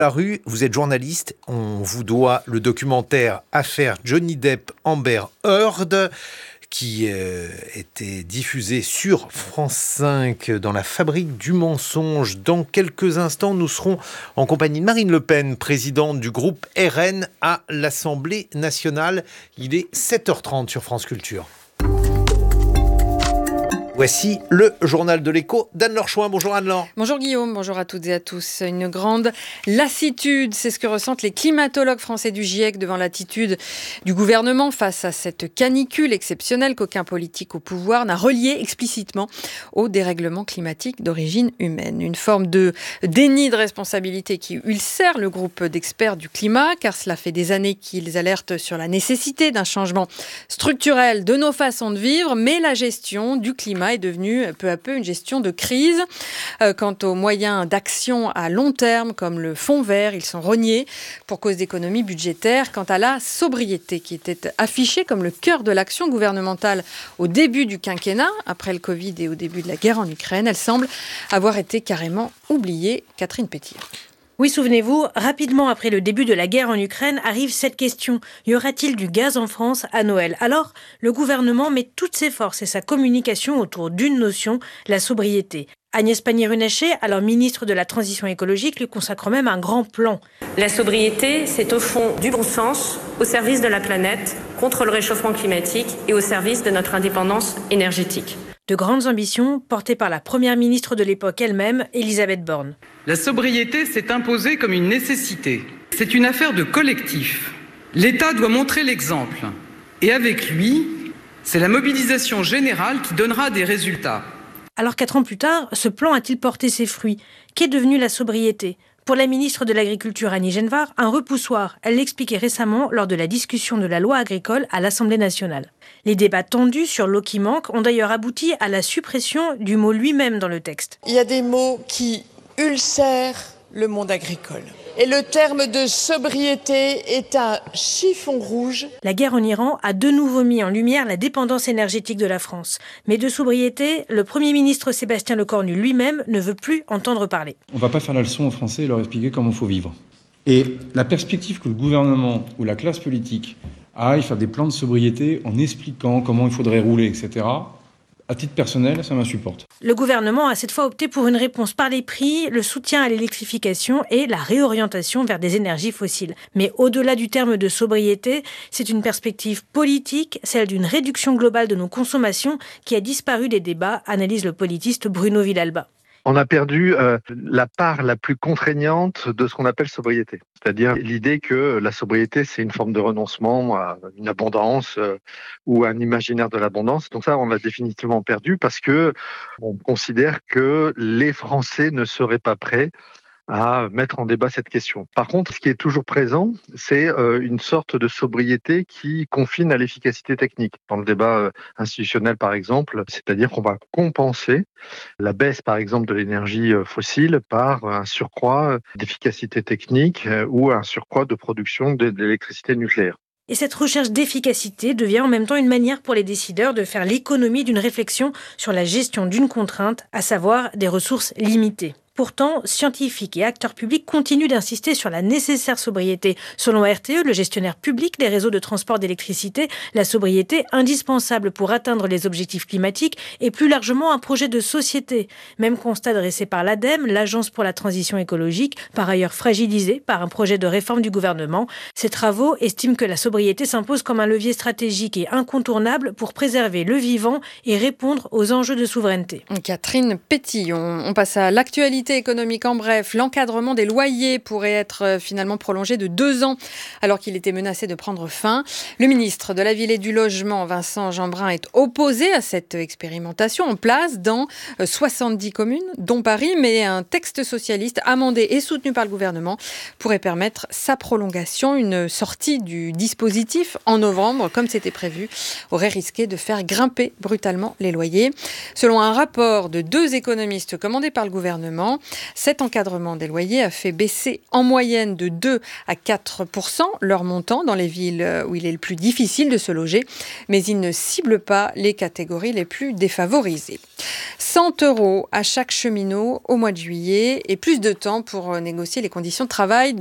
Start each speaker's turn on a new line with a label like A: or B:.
A: La rue, vous êtes journaliste, on vous doit le documentaire Affaire Johnny Depp Amber Heard qui était diffusé sur France 5 dans la Fabrique du mensonge. Dans quelques instants, nous serons en compagnie de Marine Le Pen, présidente du groupe RN à l'Assemblée nationale. Il est 7h30 sur France Culture. Voici le journal de l'écho d'Anne-Laure Chouin. Bonjour Anne-Laure.
B: Bonjour Guillaume, bonjour à toutes et à tous. Une grande lassitude, c'est ce que ressentent les climatologues français du GIEC devant l'attitude du gouvernement face à cette canicule exceptionnelle qu'aucun politique au pouvoir n'a reliée explicitement au dérèglement climatique d'origine humaine. Une forme de déni de responsabilité qui ulcère le groupe d'experts du climat, car cela fait des années qu'ils alertent sur la nécessité d'un changement structurel de nos façons de vivre, mais la gestion du climat est devenue peu à peu une gestion de crise. Quant aux moyens d'action à long terme, comme le fonds vert, ils sont rognés pour cause d'économies budgétaires. Quant à la sobriété, qui était affichée comme le cœur de l'action gouvernementale au début du quinquennat, après le Covid et au début de la guerre en Ukraine, elle semble avoir été carrément oubliée. Catherine Pétir.
C: Oui, souvenez-vous, rapidement après le début de la guerre en Ukraine, arrive cette question. Y aura-t-il du gaz en France à Noël ? Alors, le gouvernement met toutes ses forces et sa communication autour d'une notion, la sobriété. Agnès Pannier-Runacher, alors ministre de la Transition écologique, lui consacre même un grand plan.
D: La sobriété, c'est au fond du bon sens, au service de la planète, contre le réchauffement climatique et au service de notre indépendance énergétique.
C: De grandes ambitions portées par la première ministre de l'époque elle-même, Elisabeth Borne.
E: La sobriété s'est imposée comme une nécessité. C'est une affaire de collectif. L'État doit montrer l'exemple. Et avec lui, c'est la mobilisation générale qui donnera des résultats.
C: Alors 4 ans plus tard, ce plan a-t-il porté ses fruits ? Qu'est devenue la sobriété ? Pour la ministre de l'Agriculture Annie Genevard, un repoussoir. Elle l'expliquait récemment lors de la discussion de la loi agricole à l'Assemblée nationale. Les débats tendus sur l'eau qui manque ont d'ailleurs abouti à la suppression du mot lui-même dans le texte.
F: Il y a des mots qui ulcèrent le monde agricole. Et le terme de sobriété est un chiffon rouge.
C: La guerre en Iran a de nouveau mis en lumière la dépendance énergétique de la France. Mais de sobriété, le Premier ministre Sébastien Lecornu lui-même ne veut plus entendre parler.
G: On ne va pas faire la leçon aux Français et leur expliquer comment il faut vivre. Et la perspective que le gouvernement ou la classe politique aille faire des plans de sobriété en expliquant comment il faudrait rouler, etc., à titre personnel, ça m'insupporte.
C: Le gouvernement a cette fois opté pour une réponse par les prix, le soutien à l'électrification et la réorientation vers des énergies fossiles. Mais au-delà du terme de sobriété, c'est une perspective politique, celle d'une réduction globale de nos consommations qui a disparu des débats, analyse le politiste Bruno Villalba.
H: On a perdu la part la plus contraignante de ce qu'on appelle sobriété. C'est-à-dire l'idée que la sobriété, c'est une forme de renoncement à une abondance ou un imaginaire de l'abondance. Donc ça, on l'a définitivement perdu parce que on considère que les Français ne seraient pas prêts à mettre en débat cette question. Par contre, ce qui est toujours présent, c'est une sorte de sobriété qui confine à l'efficacité technique. Dans le débat institutionnel, par exemple, c'est-à-dire qu'on va compenser la baisse, par exemple, de l'énergie fossile par un surcroît d'efficacité technique ou un surcroît de production d'électricité nucléaire.
C: Et cette recherche d'efficacité devient en même temps une manière pour les décideurs de faire l'économie d'une réflexion sur la gestion d'une contrainte, à savoir des ressources limitées. Pourtant, scientifiques et acteurs publics continuent d'insister sur la nécessaire sobriété. Selon RTE, le gestionnaire public des réseaux de transport d'électricité, la sobriété indispensable pour atteindre les objectifs climatiques et plus largement un projet de société. Même constat dressé par l'ADEME, l'Agence pour la transition écologique, par ailleurs fragilisée par un projet de réforme du gouvernement. Ces travaux estiment que la sobriété s'impose comme un levier stratégique et incontournable pour préserver le vivant et répondre aux enjeux de souveraineté.
B: Catherine Pétillon, on passe à l'actualité économique en bref. L'encadrement des loyers pourrait être finalement prolongé de 2 ans alors qu'il était menacé de prendre fin. Le ministre de la Ville et du Logement, Vincent Jeanbrun, est opposé à cette expérimentation en place dans 70 communes, dont Paris, mais un texte socialiste amendé et soutenu par le gouvernement pourrait permettre sa prolongation. Une sortie du dispositif en novembre, comme c'était prévu, aurait risqué de faire grimper brutalement les loyers. Selon un rapport de 2 économistes commandé par le gouvernement, ans. Cet encadrement des loyers a fait baisser en moyenne de 2 à 4% leur montant dans les villes où il est le plus difficile de se loger, mais il ne cible pas les catégories les plus défavorisées. 100 € à chaque cheminot au mois de juillet et plus de temps pour négocier les conditions de travail